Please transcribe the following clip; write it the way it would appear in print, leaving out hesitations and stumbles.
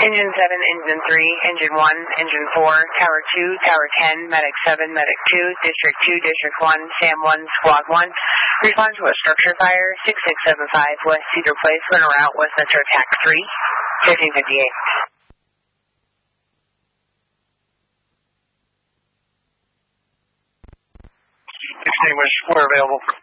Engine 7, Engine 3, Engine 1, Engine 4, Tower 2, Tower 10, Medic 7, Medic 2, District 2, District 1, SAM 1, Squad 1. Respond to a structure fire, 6675 West Cedar Place, went around Westminster Attack 3, 1558. Distinguished, we're available for